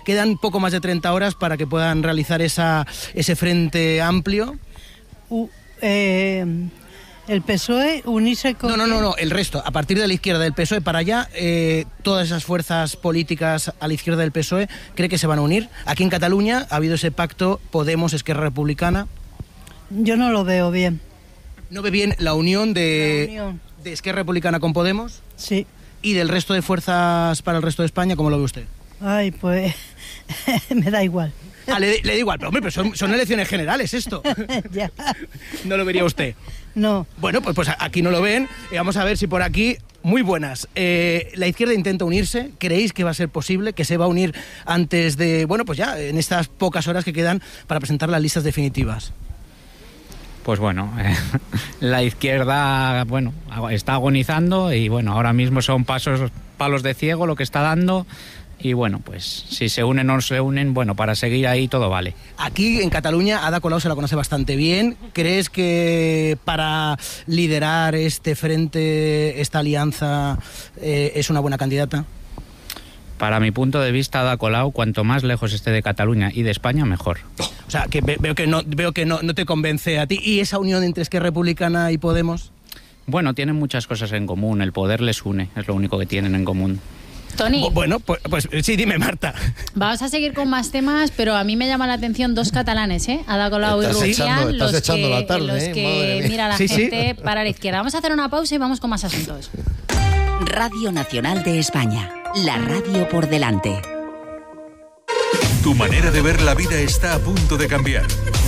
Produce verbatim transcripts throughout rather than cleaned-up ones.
Quedan poco más de treinta horas para que puedan realizar esa, ese frente amplio. Uh, eh, el P S O E unirse con... No, no, no, no, el resto. A partir de la izquierda del P S O E para allá, eh, todas esas fuerzas políticas a la izquierda del P S O E, ¿cree que se van a unir? Aquí en Cataluña ha habido ese pacto Podemos-Esquerra Republicana. Yo no lo veo bien. ¿No ve bien la unión de, La unión. de Esquerra Republicana con Podemos? Sí. ¿Y del resto de fuerzas para el resto de España, cómo lo ve usted? Ay, pues me da igual. Ah, le, le da igual, pero hombre, pero son, son elecciones generales esto. Ya. ¿No lo vería usted? No. Bueno, pues, pues aquí no lo ven. Y vamos a ver si por aquí... Muy buenas. Eh, la izquierda intenta unirse. ¿Creéis que va a ser posible? ¿Que se va a unir antes de... Bueno, pues ya, en estas pocas horas que quedan para presentar las listas definitivas? Pues bueno, eh, la izquierda, bueno, está agonizando y bueno, ahora mismo son pasos, palos de ciego lo que está dando. Y bueno, pues si se unen o no se unen, bueno, para seguir ahí todo vale. Aquí en Cataluña, Ada Colau se la conoce bastante bien. ¿Crees que para liderar este frente, esta alianza, eh, es una buena candidata? Para mi punto de vista, Ada Colau, cuanto más lejos esté de Cataluña y de España, mejor. O sea, que ve, veo que, no, veo que no, no te convence a ti. ¿Y esa unión entre Esquerra Republicana y Podemos? Bueno, tienen muchas cosas en común. El poder les une, es lo único que tienen en común. Tony. Bueno, pues, pues sí, dime, Marta. Vamos a seguir con más temas, pero a mí me llama la atención dos catalanes, ¿eh? Ada Colau y Rufián, los echando que, la tarde, los ¿eh? que mira a la sí, gente sí. para la izquierda. Vamos a hacer una pausa y vamos con más asuntos. Radio Nacional de España, la radio por delante. Tu manera de ver la vida está a punto de cambiar.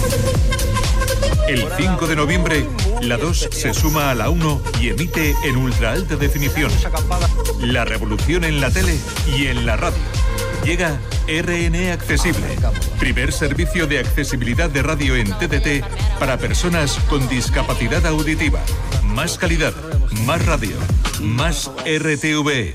El cinco de noviembre, la dos se suma a la uno y emite en ultra alta definición. La revolución en la tele y en la radio. Llega R N E Accesible, primer servicio de accesibilidad de radio en T D T para personas con discapacidad auditiva. Más calidad, más radio, más R T V.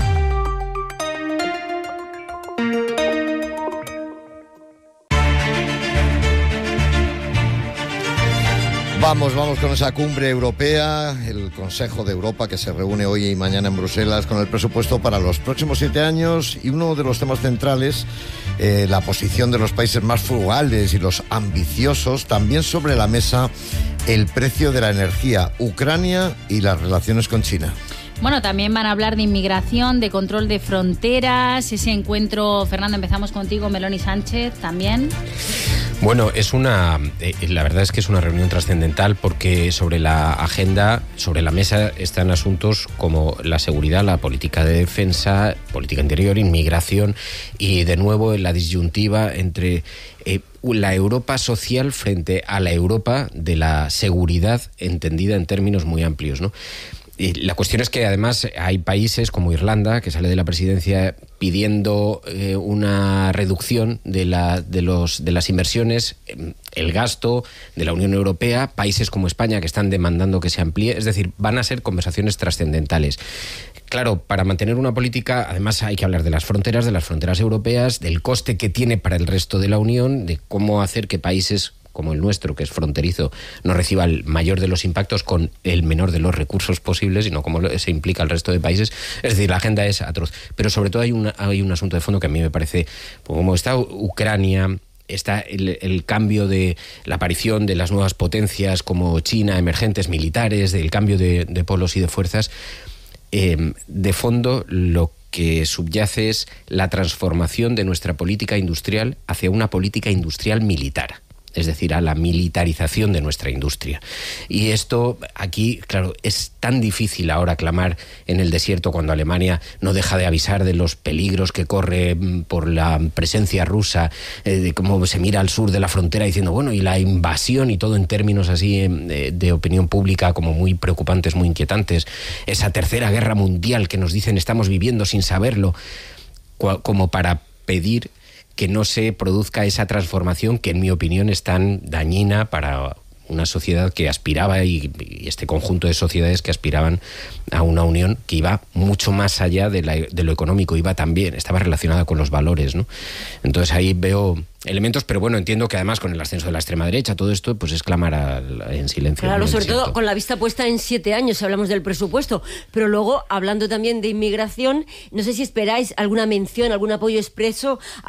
Vamos, vamos con esa cumbre europea, el Consejo de Europa que se reúne hoy y mañana en Bruselas con el presupuesto para los próximos siete años y uno de los temas centrales, eh, la posición de los países más frugales y los ambiciosos, también sobre la mesa el precio de la energía, Ucrania y las relaciones con China. Bueno, también van a hablar de inmigración, de control de fronteras, ese encuentro, Fernando, empezamos contigo, Meloni Sánchez, también. Bueno, es una, eh, la verdad es que es una reunión trascendental porque sobre la agenda, sobre la mesa están asuntos como la seguridad, la política de defensa, política interior, inmigración y de nuevo la disyuntiva entre eh, la Europa social frente a la Europa de la seguridad entendida en términos muy amplios, ¿no? Y la cuestión es que además hay países como Irlanda, que sale de la presidencia pidiendo eh, una reducción de, la, de, los, de las inversiones, el gasto de la Unión Europea, países como España que están demandando que se amplíe, es decir, van a ser conversaciones trascendentales. Claro, para mantener una política, además hay que hablar de las fronteras, de las fronteras europeas, del coste que tiene para el resto de la Unión, de cómo hacer que países como el nuestro, que es fronterizo, no reciba el mayor de los impactos con el menor de los recursos posibles, sino cómo se implica el resto de países. Es decir, la agenda es atroz. Pero sobre todo hay, una, hay un asunto de fondo que a mí me parece, pues como está Ucrania, está el, el cambio de la aparición de las nuevas potencias como China, emergentes militares, del cambio de, de polos y de fuerzas. Eh, de fondo, lo que subyace es la transformación de nuestra política industrial hacia una política industrial militar. Es decir, a la militarización de nuestra industria. Y esto aquí, claro, es tan difícil ahora clamar en el desierto cuando Alemania no deja de avisar de los peligros que corre por la presencia rusa, eh, de cómo se mira al sur de la frontera diciendo, bueno, y la invasión y todo en términos así eh, de opinión pública como muy preocupantes, muy inquietantes. Esa tercera guerra mundial que nos dicen estamos viviendo sin saberlo, como para pedir que no se produzca esa transformación que en mi opinión es tan dañina para una sociedad que aspiraba y, y este conjunto de sociedades que aspiraban a una unión que iba mucho más allá de, la, de lo económico, iba también, estaba relacionada con los valores, ¿no? Entonces ahí veo elementos, pero bueno, entiendo que además con el ascenso de la extrema derecha, todo esto pues es clamar a, en silencio. Claro, sobre desierto. todo con la vista puesta en siete años, hablamos del presupuesto, pero luego, hablando también de inmigración, no sé si esperáis alguna mención, algún apoyo expreso